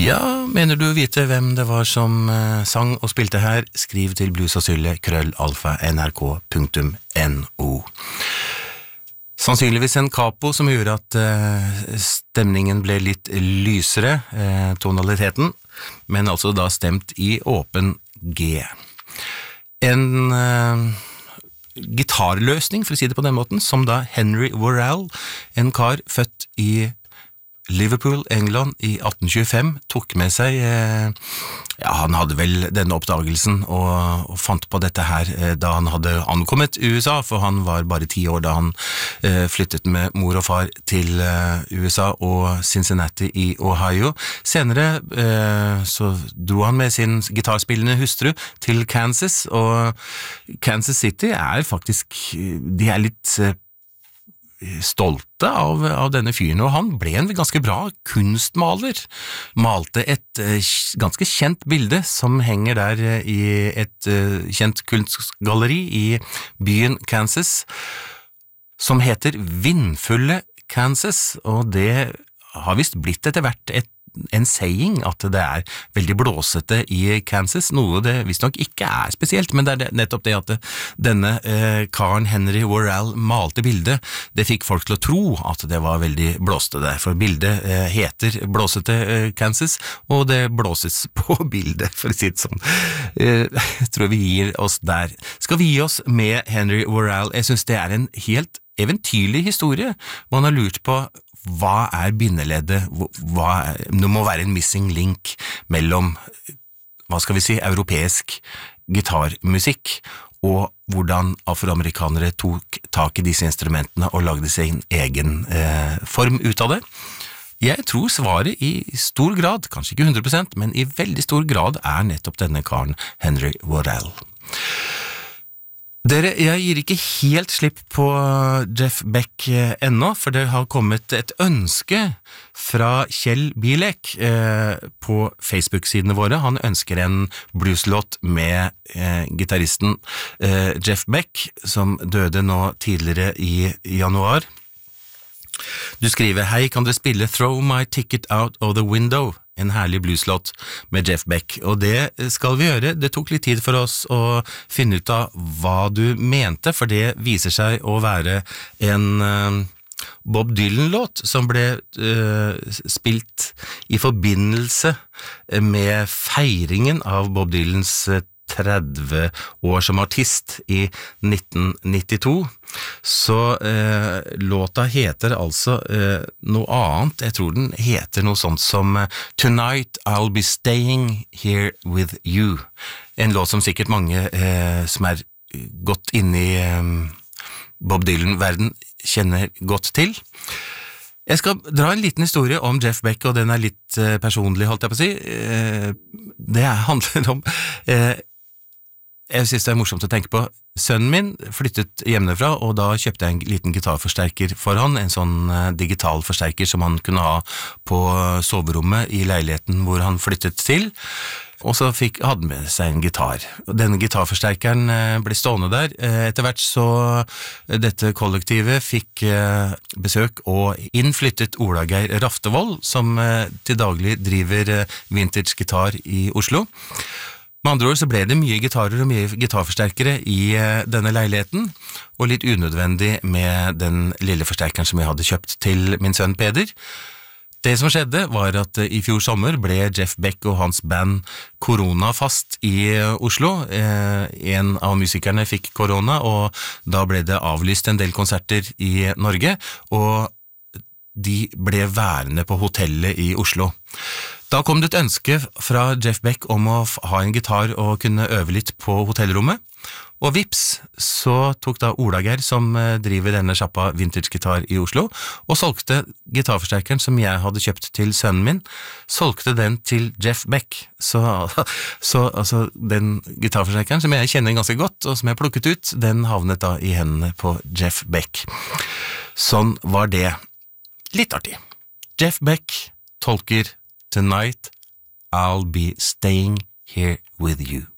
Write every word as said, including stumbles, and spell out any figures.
Ja, mener du vite hvem det var som eh, sang og spilte her? Skriv til bluesogsylle krøllalfa nrk punktum no. Sannsynligvis en capo som gjorde at eh, stemningen ble litt lysere, eh, tonaliteten, men altså da stemt i åpen G. En eh, gitarløsning, for å si det på den måten, som da Henry Worrell, en kar født i Liverpool, England i atten tjuefem, tok med seg, eh, ja, han hadde vel denne oppdagelsen og, og fant på dette her eh, da han hadde ankommet U S A, for han var bare ti år da han eh, flyttet med mor og far til eh, U S A og Cincinnati i Ohio. Senere eh, så dro han med sin gitarspillende hustru til Kansas, og Kansas City er faktisk, de er litt eh, stolte av, av denne fyren, og han ble en ganske bra kunstmaler. Malte et uh, ganske kjent bilde som henger der uh, i et uh, kjent kunstgalleri i byen Kansas, som heter Vindfulle Kansas, og det har vist blitt etter hvert et en saying at det er veldig blåsete i Kansas, noe det visst nok ikke er spesielt, men det er nettopp det at det, denne eh, karen Henry Worrell malte bildet, det fikk folk til å tro at det var veldig blåste der, for bildet eh, heter blåsete eh, Kansas, og det blåses på bildet, for å si det sånn. Eh, jeg tror vi gir oss der. Skal vi gi oss med Henry Worrell? Jeg synes det er en helt eventyrlig historie. Man har lurt på hva er bindeleddet, hva er, det må være en missing link mellom, hva skal vi si, europeisk gitarmusikk og hvordan afroamerikanere tok tak i disse instrumentene og lagde seg en egen eh, form ut av det. Jeg tror svaret i stor grad, kanskje ikke hundre prosent, men i veldig stor grad er nettopp denne karen Henry Worrell. Dere, jeg gir ikke helt slipp på Jeff Beck ennå, for det har kommet et ønske fra Kjell Bilek eh, på Facebook-sidene våre. Han ønsker en blueslåt med eh, gitaristen eh, Jeff Beck, som døde nå tidligere i januar. Du skriver, hei, kan dere spille Throw My Ticket Out of the Window? En herlig blueslåt med Jeff Beck, og det skal vi gjøre. Det tok litt tid for oss å finne ut av hva du mente, for det viser seg å være en uh, Bob Dylan-låt som ble uh, spilt i forbindelse med feiringen av Bob Dylans uh, tretti år som artist i nitten nittito. Så eh, låta heter altså eh, noe annet. Jeg tror den heter noe sånt som Tonight I'll Be Staying Here With You. En låt som sikkert mange eh, som er godt inne i eh, Bob Dylan-verden kjenner godt til. Jeg skal dra en liten historie om Jeff Beck, og den er litt eh, personlig, holdt jeg på å si. Eh, det handler om eh, Jeg synes det er morsomt å tenke på. Sønnen min flyttet hjemmefra, og da kjøpte jeg en liten gitarforsterker for han, en sånn digital forsterker som han kunne ha på soverommet i leiligheten hvor han flyttet til, og så fikk, hadde med seg en gitar. Denne gitarforsterkeren ble stående der. Etter hvert så dette kollektivet fikk besøk og innflyttet Ola Geir Raftevold, som til daglig driver vintage gitar i Oslo. Med andre ord så ble det mye gitarer og mye gitarforsterkere i denne leiligheten, og litt unødvendig med den lille forsterkeren som jeg hadde kjøpt til min sønn Peder. Det som skjedde var at i fjor sommer ble Jeff Beck og hans band korona fast i Oslo. En av musikerne fikk korona, og da ble det avlyst en del konserter i Norge, og de ble værende på hotellet i Oslo. Da kom det et ønske fra Jeff Beck om å ha en gitar og kunne øve litt på hotellrommet, og vips, så tok da Ola Geir, som driver denne sjappa Vintage Gitar i Oslo, og solgte gitarforsterkeren som jeg hadde kjøpt til sønnen min, solgte den til Jeff Beck. Så, så altså, den gitarforsterkeren som jeg kjenner ganske godt, og som jeg plukket ut, den havnet da i hendene på Jeff Beck. Sånn var det. Litt artig. Jeff Beck tolker Tonight I'll Be Staying Here With You.